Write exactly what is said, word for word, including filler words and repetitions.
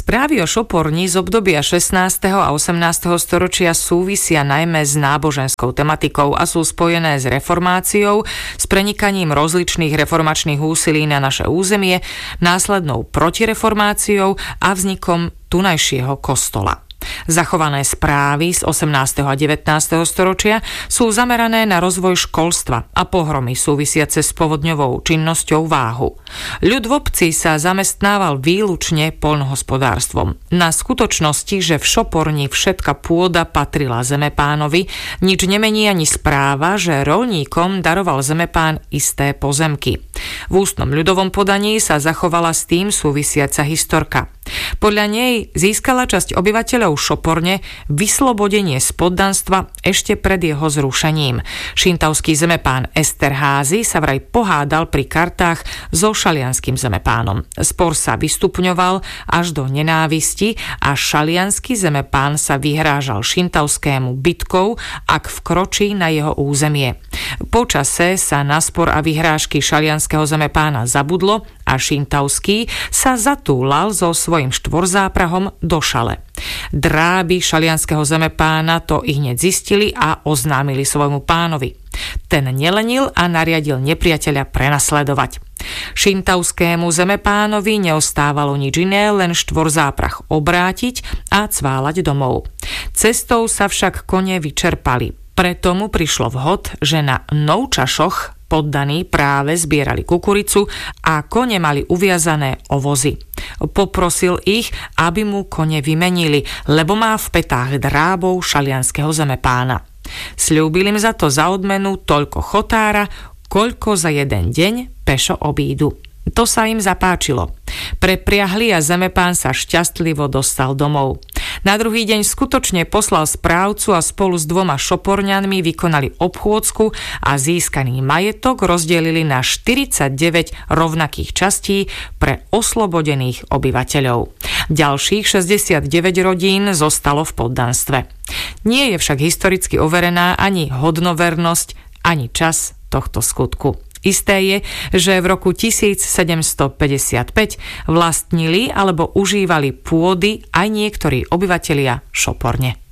Správy o Šoporni z obdobia šestnásteho a osemnásteho storočia súvisia najmä s náboženskou tematikou a sú spojené s reformáciou, s prenikaním rozličných reformačných úsilí na naše územie, následnou protireformáciou a vznikom tunajšieho kostola. Zachované správy z osemnásteho a devätnásteho storočia sú zamerané na rozvoj školstva a pohromy súvisiace s povodňovou činnosťou Váhu. Ľud v obci sa zamestnával výlučne poľnohospodárstvom. Na skutočnosti, že v Šoporni všetka pôda patrila Zemepánovi, nič nemení ani správa, že roľníkom daroval Zemepán isté pozemky. V ústnom ľudovom podaní sa zachovala s tým súvisiaca historka. Podľa nej získala časť obyvateľov Šoporne vyslobodenie z poddanstva ešte pred jeho zrušením. Šintavský zemepán Esterházy sa vraj pohádal pri kartách so šalianským zemepánom. Spor sa vystupňoval až do nenávisti a šaliansky zemepán sa vyhrážal šintavskému bitkou, ak vkročí na jeho územie. Po čase sa na spor a vyhrážky šalianského zemepána zabudlo a šintavský sa zatúlal so svojím štvorzáprahom do Šale. Dráby šalianskeho zemepána to i hneď zistili a oznámili svojmu pánovi. Ten nelenil a nariadil nepriateľa prenasledovať. Šintavskému zemepánovi neostávalo nič iné, len štvorzáprah obrátiť a cváľať domov. Cestou sa však kone vyčerpali. Preto mu prišlo vhod, že na Novčašoch poddaní práve zbierali kukuricu a kone mali uviazané o vozy. Poprosil ich, aby mu kone vymenili, lebo má v petách drábov šalianského zemepána. Sľúbil im za to za odmenu toľko chotára, koľko za jeden deň pešo obídu. To sa im zapáčilo. Prepriahli a zemepán sa šťastlivo dostal domov. Na druhý deň skutočne poslal správcu a spolu s dvoma šoporňanmi vykonali obchôdzku a získaný majetok rozdelili na štyridsaťdeväť rovnakých častí pre oslobodených obyvateľov. Ďalších šesťdesiatdeväť rodín zostalo v poddanstve. Nie je však historicky overená ani hodnovernosť, ani čas tohto skutku. Isté je, že v roku tisícsedemstopäťdesiatpäť vlastnili alebo užívali pôdy aj niektorí obyvatelia Šoporne.